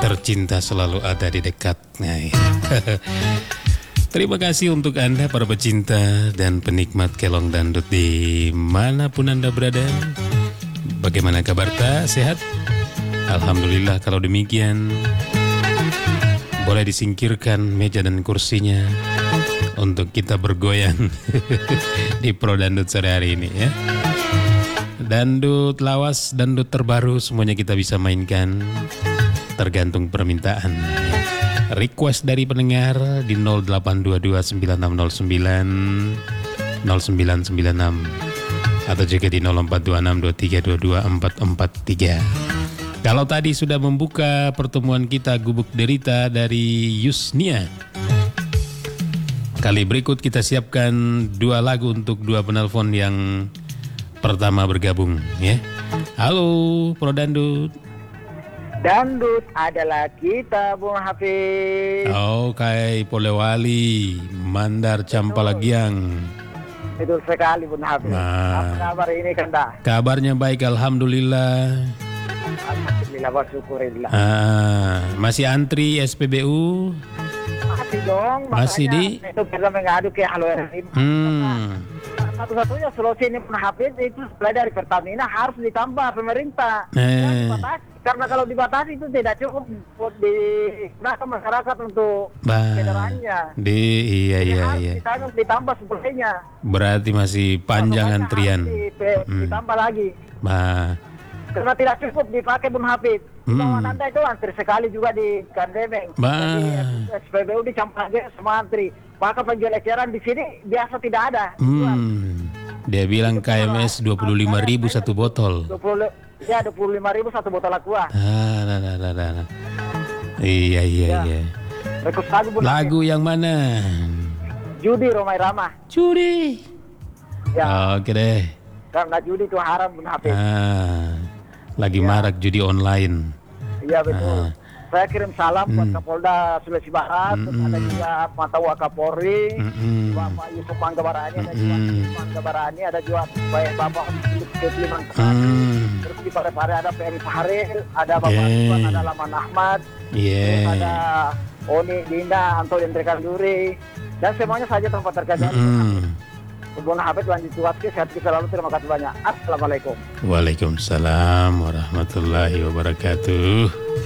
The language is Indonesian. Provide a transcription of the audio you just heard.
tercinta selalu ada di dekatnya. Terima kasih untuk Anda para pecinta dan penikmat kelong dangdut dimanapun Anda berada. Bagaimana kabar tak? Sehat? Alhamdulillah kalau demikian. Boleh disingkirkan meja dan kursinya untuk kita bergoyang di Pro Dangdut sore hari ini ya. Dangdut lawas, dangdut terbaru semuanya kita bisa mainkan tergantung permintaan. Request dari pendengar di 08229609 0996 atau juga di 042623224443. Kalau tadi sudah membuka pertemuan kita Gubuk Derita dari Yusnia, kali berikut kita siapkan dua lagu untuk dua penelpon yang pertama bergabung ya. Halo Pro Dangdut. Dangdut adalah kita, Bung Hafiz. Oh, Kai Polewali, Mandar Campalagiang. Betul sekali, Bung Hafiz. Nah. Apa kabar ini, Kanda? Kabarnya baik, alhamdulillah. Alhamdulillah, bersyukurillah. Masih antri SPBU? Masih dong. Masih di? Itu kita mengadu ke Halo RRI. Satu-satunya solusi ini, Bung Hafiz, itu mulai dari Pertamina harus ditambah pemerintah. Karena kalau dibatasi itu tidak cukup digunakan masyarakat untuk kendaraannya. Iya. Harus ditambah sebelumnya. Berarti masih panjang antrian. Ditambah lagi. Bah. Karena tidak cukup dipakai, Bung Hafiz. Kawan Anda itu antri sekali juga di Kandemeng. Jadi SPBU di Campageng semua antri. Maka penjual eceran di sini biasa tidak ada. Dia bilang KMS 25.000 satu botol. 25.000 satu botol aqua. Iya. Lagu yang mana? Judi Romai Rama. Judi. Ya. Oke deh. Karena judi itu haram, Bung Hafiz. Lagi marak judi online. Iya betul. Saya kirim salam buat Kapolda Sulawesi Barat, ada juga Mata Wakapolri, Bapak Yusuf Manggabarani, ada juga Manggabarani, ada juga Bapak Kepli Manggabarani, terus di Parepare ada PM Fahril, ada Bapak Iwan, ada Laman Ahmad, terus ada Oni Dinda, Anto Yendrekan Duri, dan semuanya saja tempat terkait. Bung Hafiz lanjut waktu, sehat selalu, terima kasih banyak. Assalamualaikum. Waalaikumsalam warahmatullahi wabarakatuh.